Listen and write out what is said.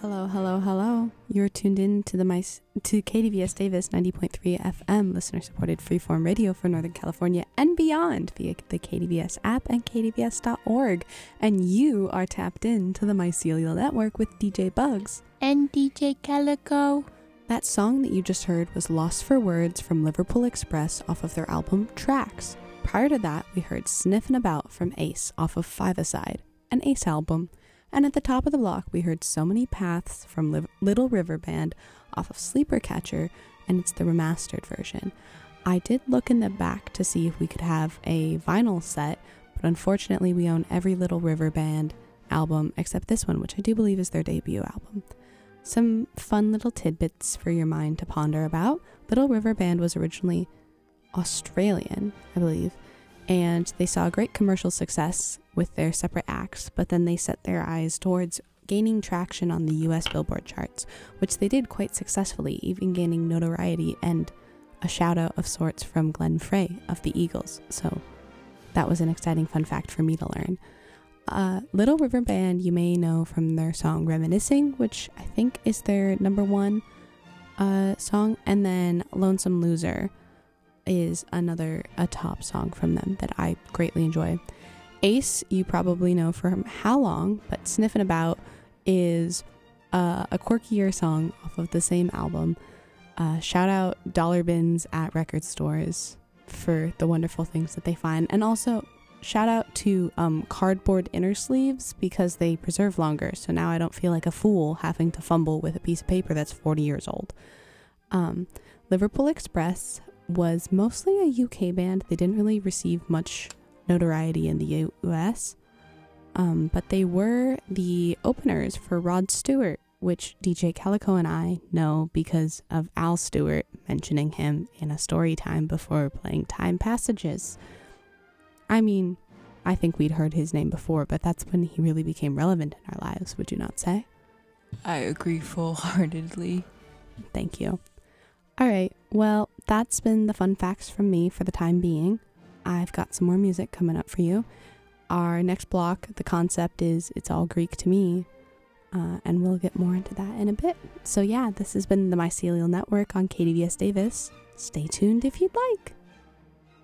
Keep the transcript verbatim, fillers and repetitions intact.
Hello, hello, hello. You're tuned in to the mice to K D V S Davis ninety point three F M, listener-supported freeform radio for Northern California and beyond via the K D V S app and K D V S dot org. And you are tapped in to the Mycelial Network with D J Bugs and D J Calico. That song that you just heard was Lost for Words from Liverpool Express off of their album Tracks. Prior to that, we heard Sniffin' About from Ace off of Five-A-Side, an Ace album. And at the top of the block, we heard So Many Paths from Liv- Little River Band off of Sleeper Catcher, and it's the remastered version. I did look in the back to see if we could have a vinyl set, but unfortunately we own every Little River Band album except this one, which I do believe is their debut album. Some fun little tidbits for your mind to ponder about. Little River Band was originally Australian, I believe, and they saw great commercial success with their separate acts, but then they set their eyes towards gaining traction on the U S Billboard charts, which they did quite successfully, even gaining notoriety and a shout out of sorts from Glenn Frey of the Eagles. So that was an exciting fun fact for me to learn. Uh, Little River Band you may know from their song Reminiscing, which I think is their number one uh, song, and then Lonesome Loser is another a top song from them that I greatly enjoy. Ace you probably know from How Long, but Sniffin' About is uh, a quirkier song off of the same album. Uh, shout out dollar bins at record stores for the wonderful things that they find, and also shout out to um, cardboard inner sleeves because they preserve longer, so now I don't feel like a fool having to fumble with a piece of paper that's forty years old. Um, Liverpool Express was mostly a U K band. They didn't really receive much notoriety in the U S, um, but they were the openers for Rod Stewart, which D J Calico and I know because of Al Stewart mentioning him in a story time before playing Time Passages. I mean, I think we'd heard his name before, but that's when he really became relevant in our lives, would you not say? I agree full-heartedly. Thank you. All right, well, that's been the fun facts from me for the time being. I've got some more music coming up for you. Our next block, the concept is It's All Greek to Me, uh, and we'll get more into that in a bit. So yeah, this has been the Mycelial Network on K D V S Davis. Stay tuned if you'd like.